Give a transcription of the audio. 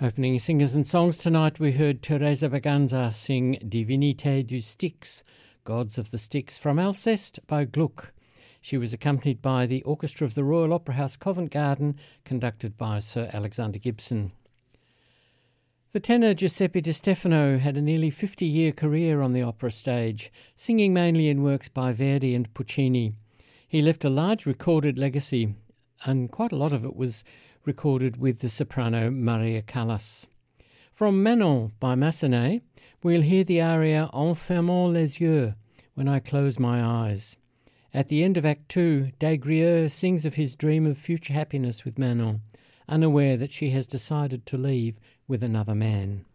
Opening singers and songs tonight, we heard Teresa Berganza sing Divinité du Styx, Gods of the Styx, from Alceste by Gluck. She was accompanied by the Orchestra of the Royal Opera House Covent Garden, conducted by Sir Alexander Gibson. The tenor Giuseppe Di Stefano had a nearly 50-year career on the opera stage, singing mainly in works by Verdi and Puccini. He left a large recorded legacy, and quite a lot of it was recorded with the soprano Maria Callas. From Manon by Massenet, we'll hear the aria En fermant les yeux, When I Close My Eyes. At the end of Act 2, Des Grieux sings of his dream of future happiness with Manon, unaware that she has decided to leave with another man.